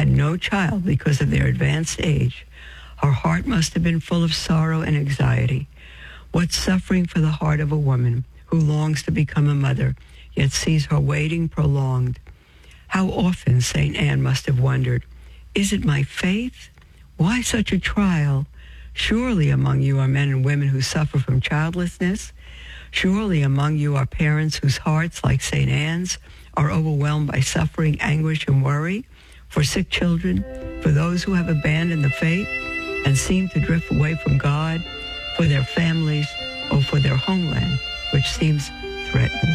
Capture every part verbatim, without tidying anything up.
had no child because of their advanced age. Her heart must have been full of sorrow and anxiety. What suffering for the heart of a woman who longs to become a mother, yet sees her waiting prolonged. How often Saint Anne must have wondered, is it my faith? Why such a trial? Surely among you are men and women who suffer from childlessness. Surely among you are parents whose hearts, like Saint Anne's, are overwhelmed by suffering, anguish, and worry for sick children, for those who have abandoned the faith and seem to drift away from God, for their families, or for their homeland, which seems threatened.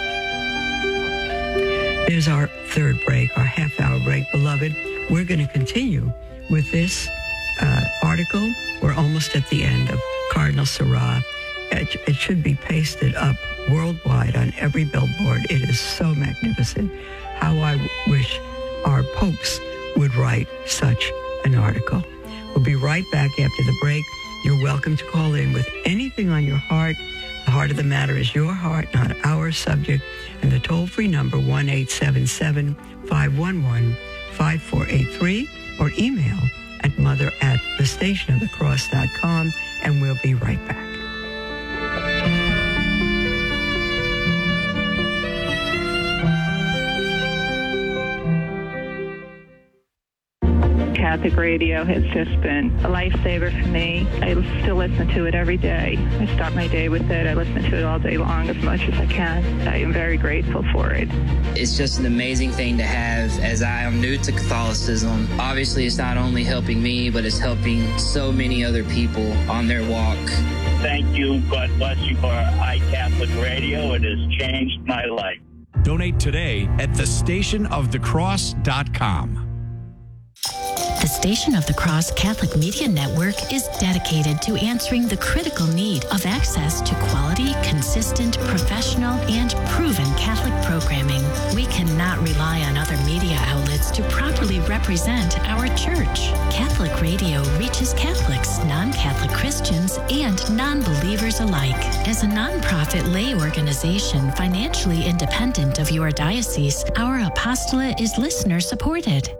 There's our third break, our half-hour break, beloved. We're going to continue with this uh, article. We're almost at the end of Cardinal Sarah. It, it should be pasted up worldwide on every billboard. It is so magnificent. How I wish our popes would write such an article. We'll be right back after the break. You're welcome to call in with anything on your heart. The heart of the matter is your heart, not our subject. And the toll-free number, one eight seven seven, five one one, five four eight three, or email at mother at the station of the cross dot com, and we'll be right back. Catholic radio has just been a lifesaver for me. I still listen to it every day. I start my day with it. I listen to it all day long as much as I can. I am very grateful for it. It's just an amazing thing to have, as I am new to Catholicism. Obviously, it's not only helping me, but it's helping so many other people on their walk. Thank you. God bless you for iCatholic Radio. It has changed my life. Donate today at the station of the cross dot com. The Station of the Cross Catholic Media Network is dedicated to answering the critical need of access to quality, consistent, professional, and proven Catholic programming. We cannot rely on other media outlets to properly represent our church. Catholic radio reaches Catholics, non-Catholic Christians, and non-believers alike. As a nonprofit lay organization financially independent of your diocese, our apostolate is listener-supported.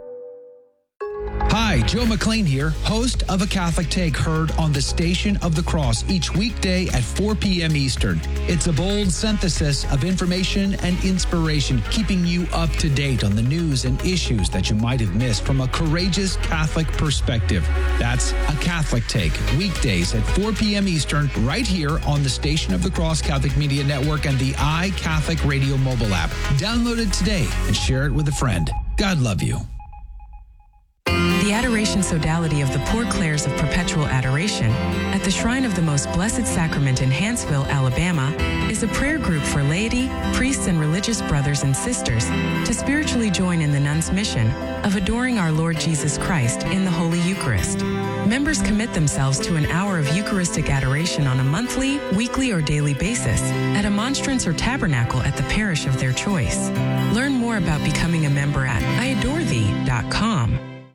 Hi, Joe McLean here, host of A Catholic Take, heard on the Station of the Cross each weekday at four p.m. Eastern. It's a bold synthesis of information and inspiration, keeping you up to date on the news and issues that you might have missed from a courageous Catholic perspective. That's A Catholic Take, weekdays at four p.m. Eastern, right here on the Station of the Cross Catholic Media Network and the iCatholic Radio mobile app. Download it today and share it with a friend. God love you. The Adoration Sodality of the Poor Clares of Perpetual Adoration at the Shrine of the Most Blessed Sacrament in Hanceville, Alabama, is a prayer group for laity, priests, and religious brothers and sisters to spiritually join in the nuns' mission of adoring our Lord Jesus Christ in the Holy Eucharist. Members commit themselves to an hour of Eucharistic adoration on a monthly, weekly, or daily basis at a monstrance or tabernacle at the parish of their choice. Learn more about becoming a member at I adore thee dot com.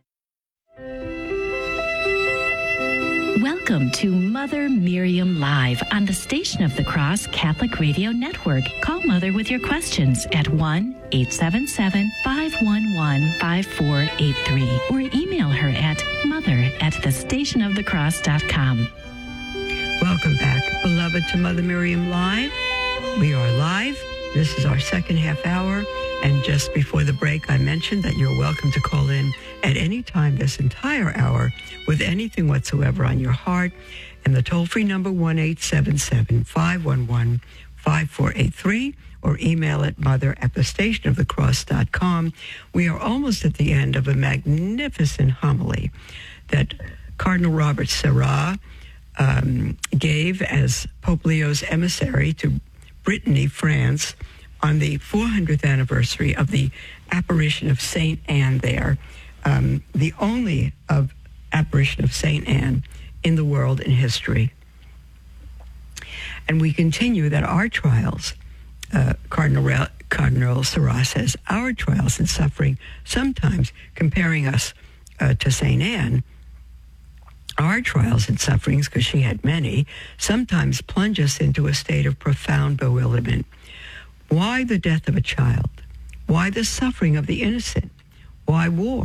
Welcome to Mother Miriam Live on the Station of the Cross Catholic Radio Network. Call Mother with your questions at one eight seven seven, five one one, five four eight three or email her at mother at the station of the cross dot com. Welcome back, beloved, to Mother Miriam Live. We are live. This is our second half hour. And just before the break, I mentioned that you're welcome to call in at any time this entire hour with anything whatsoever on your heart. And the toll-free number, one eight seven seven, five one one, five four eight three, or email at mother at the station of the cross dot com. We are almost at the end of a magnificent homily that Cardinal Robert Sarah um, gave as Pope Leo's emissary to Brittany, France, on the four hundredth anniversary of the apparition of Saint Anne there, um, the only of apparition of Saint Anne in the world in history. And we continue that our trials, uh, Cardinal, Ra- Cardinal Sarah says, our trials and suffering, sometimes comparing us uh, to Saint Anne, our trials and sufferings, because she had many, sometimes plunge us into a state of profound bewilderment. Why the death of a child? Why the suffering of the innocent? Why war?